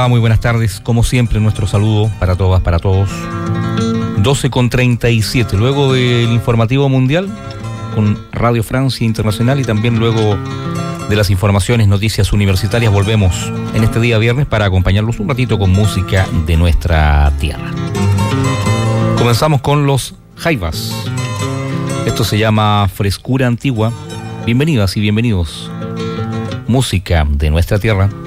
va? Muy buenas tardes. Como siempre, nuestro saludo para todas, para todos. 12:37, luego del informativo mundial con Radio Francia Internacional y también luego de las informaciones, noticias universitarias, volvemos en este día viernes para acompañarlos un ratito con música de nuestra tierra. Comenzamos con los Jaivas. Esto se llama Frescura Antigua. Bienvenidas y bienvenidos. Música de nuestra tierra.